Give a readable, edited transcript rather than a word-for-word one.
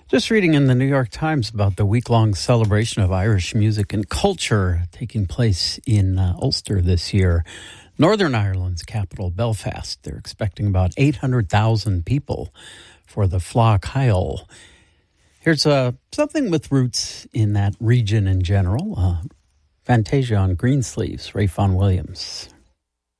Just reading in the New York Times about the week-long celebration of Irish music and culture taking place in Ulster this year. Northern Ireland's capital, Belfast. They're expecting about 800,000 people for the Fleadh Cheoil. Here's something with roots in that region in general. Fantasia on Greensleeves, Ray Vaughan Williams.